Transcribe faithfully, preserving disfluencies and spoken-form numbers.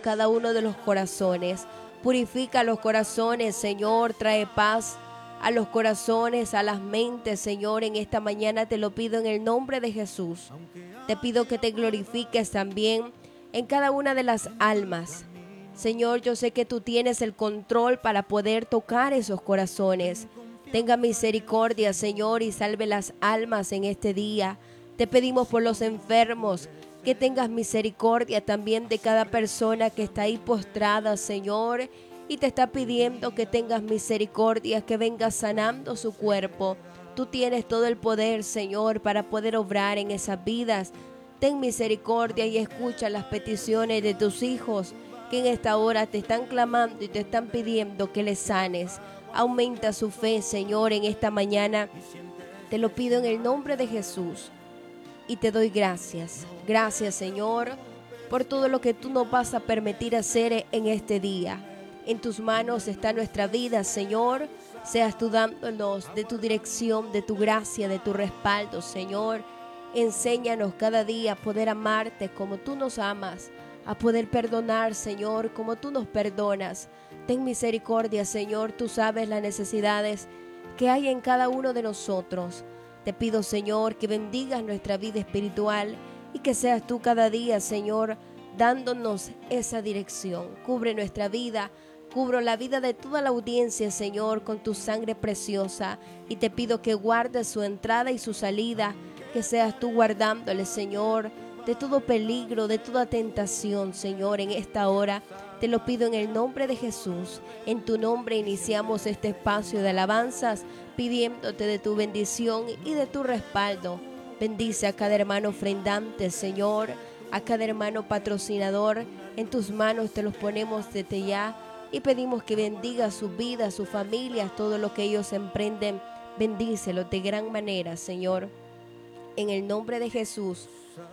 cada uno de los corazones. Purifica los corazones, Señor, trae paz a los corazones, a las mentes, Señor. En esta mañana te lo pido en el nombre de Jesús. Te pido que te glorifiques también en cada una de las almas. Señor, yo sé que tú tienes el control para poder tocar esos corazones. Tenga misericordia, Señor, y salve las almas en este día. Te pedimos por los enfermos, que tengas misericordia también de cada persona que está ahí postrada, Señor, y te está pidiendo que tengas misericordia, que vengas sanando su cuerpo. Tú tienes todo el poder, Señor, para poder obrar en esas vidas. Ten misericordia y escucha las peticiones de tus hijos que en esta hora te están clamando y te están pidiendo que les sanes. Aumenta su fe, Señor, en esta mañana. Te lo pido en el nombre de Jesús y te doy gracias. Gracias, Señor, por todo lo que tú nos vas a permitir hacer en este día. En tus manos está nuestra vida, Señor. Seas tú dándonos de tu dirección, de tu gracia, de tu respaldo, Señor. Enséñanos cada día a poder amarte como tú nos amas, a poder perdonar, Señor, como tú nos perdonas. Ten misericordia, Señor. Tú sabes las necesidades que hay en cada uno de nosotros. Te pido, Señor, que bendigas nuestra vida espiritual y que seas tú cada día, Señor, dándonos esa dirección. Cubre nuestra vida. Cubro la vida de toda la audiencia, Señor, con tu sangre preciosa. Y te pido que guardes su entrada y su salida, que seas tú guardándole, Señor, de todo peligro, de toda tentación, Señor, en esta hora. Te lo pido en el nombre de Jesús. En tu nombre iniciamos este espacio de alabanzas, pidiéndote de tu bendición y de tu respaldo. Bendice a cada hermano ofrendante, Señor, a cada hermano patrocinador. En tus manos te los ponemos desde ya. Y pedimos que bendiga sus vidas, sus familias, todo lo que ellos emprenden. Bendícelos de gran manera, Señor. En el nombre de Jesús.